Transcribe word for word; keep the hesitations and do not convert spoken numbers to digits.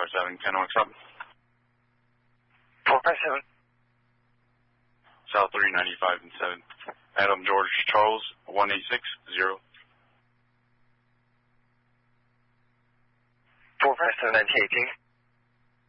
five seven, Ken Oaks up. four five seven. South three ninety-five and seven. Adam George Charles, one eight six zero. four five seven, nineteen eighteen.